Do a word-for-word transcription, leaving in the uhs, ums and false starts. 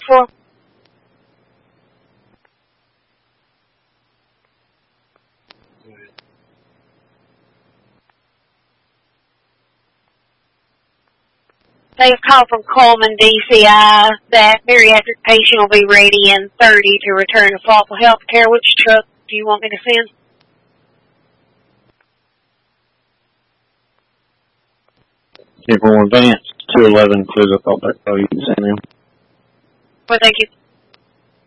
for? They have called from Coleman D C I that bariatric patient will be ready in thirty to return to Falkville Healthcare. Which truck do you want me to send? April Advance two eleven, because I thought that's how you sent him. Well, thank you.